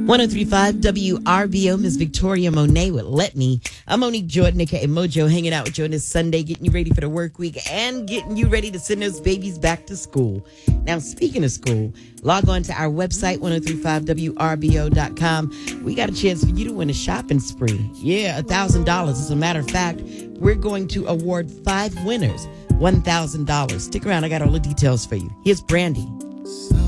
1035 WRBO, Miss Victoria Monet with Let Me. I'm Monique Jordan, aka Mojo, hanging out with you on this Sunday, getting you ready for the work week and getting you ready to send those babies back to school. Now, speaking of school, log on to our website, 1035WRBO.com. We got a chance for you to win a shopping spree. Yeah, $1,000. As a matter of fact, we're going to award 5 winners $1,000. Stick around. I got all the details for you. Here's Brandy.